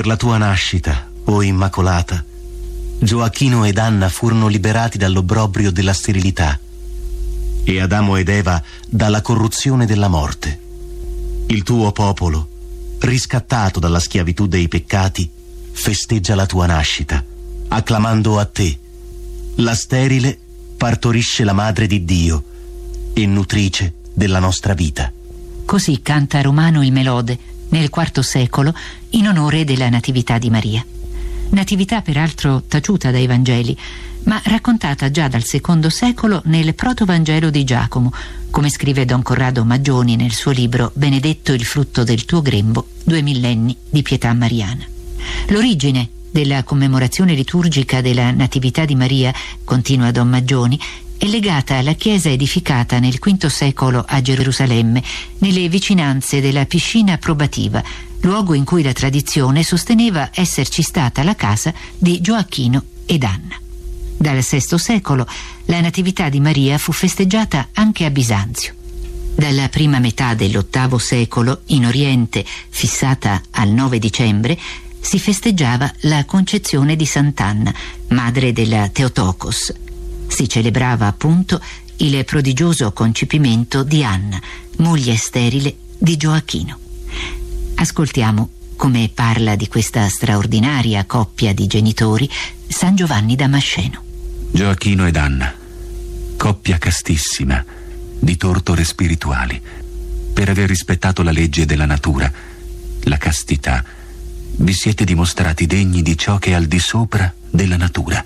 Per la tua nascita, o Immacolata, Gioacchino ed Anna furono liberati dall'obbrobrio della sterilità e Adamo ed Eva dalla corruzione della morte. Il tuo popolo, riscattato dalla schiavitù dei peccati, festeggia la tua nascita, acclamando a te. La sterile partorisce la madre di Dio e nutrice della nostra vita. Così canta Romano il Melode nel IV secolo in onore della Natività di Maria. Natività peraltro taciuta dai Vangeli, ma raccontata già dal II secolo nel Protovangelo di Giacomo, come scrive Don Corrado Maggioni nel suo libro Benedetto il frutto del tuo grembo, 2 millenni di pietà mariana. L'origine della commemorazione liturgica della Natività di Maria, continua Don Maggioni, è legata alla chiesa edificata nel V secolo a Gerusalemme, nelle vicinanze della piscina probativa, luogo in cui la tradizione sosteneva esserci stata la casa di Gioacchino ed Anna. Dal VI secolo la Natività di Maria fu festeggiata anche a Bisanzio. Dalla prima metà dell'VIII secolo, in Oriente, fissata al 9 dicembre, si festeggiava la concezione di Sant'Anna, madre della Theotokos. Si celebrava appunto il prodigioso concepimento di Anna, moglie sterile di Gioacchino. Ascoltiamo come parla di questa straordinaria coppia di genitori San Giovanni Damasceno. Gioacchino ed Anna, coppia castissima, di torture spirituali, per aver rispettato la legge della natura, la castità, vi siete dimostrati degni di ciò che è al di sopra della natura.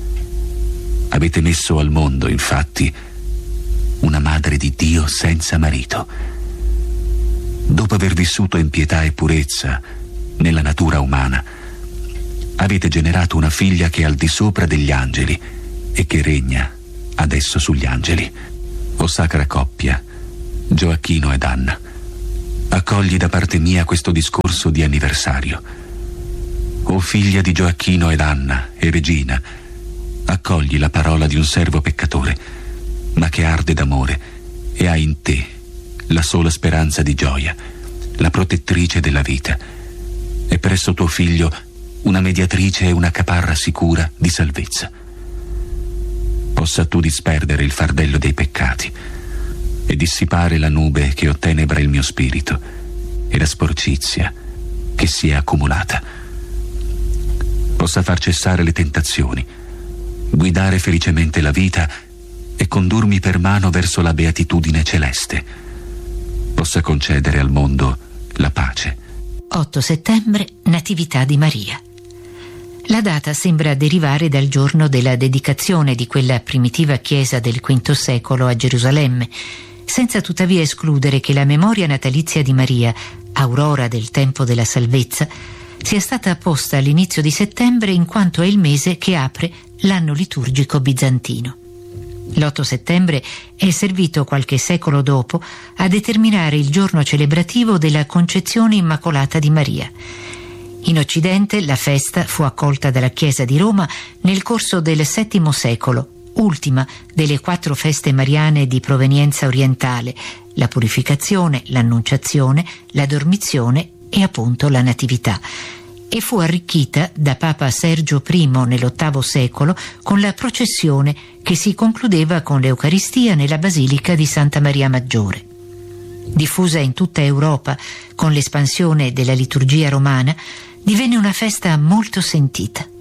Avete messo al mondo, infatti, una madre di Dio senza marito. Dopo aver vissuto in pietà e purezza nella natura umana, avete generato una figlia che è al di sopra degli angeli e che regna adesso sugli angeli. O sacra coppia, Gioacchino ed Anna, accogli da parte mia questo discorso di anniversario. O figlia di Gioacchino ed Anna e regina, accogli la parola di un servo peccatore, ma che arde d'amore e ha in te la sola speranza di gioia, la protettrice della vita, e presso tuo figlio una mediatrice e una caparra sicura di salvezza. Possa tu disperdere il fardello dei peccati e dissipare la nube che ottenebra il mio spirito e la sporcizia che si è accumulata. Possa far cessare le tentazioni, guidare felicemente la vita e condurmi per mano verso la beatitudine celeste. Possa concedere al mondo la pace. 8 settembre, Natività di Maria. La data sembra derivare dal giorno della dedicazione di quella primitiva chiesa del V secolo a Gerusalemme, senza tuttavia escludere che la memoria natalizia di Maria, aurora del tempo della salvezza, sia stata posta all'inizio di settembre in quanto è il mese che apre l'anno liturgico bizantino. L'8 settembre è servito qualche secolo dopo a determinare il giorno celebrativo della Concezione Immacolata di Maria. In Occidente la festa fu accolta dalla Chiesa di Roma nel corso del VII secolo, ultima delle 4 feste mariane di provenienza orientale: la purificazione, l'annunciazione, la dormizione e appunto la Natività, e fu arricchita da Papa Sergio I nell'VIII secolo con la processione che si concludeva con l'Eucaristia nella Basilica di Santa Maria Maggiore. Diffusa in tutta Europa con l'espansione della liturgia romana, divenne una festa molto sentita.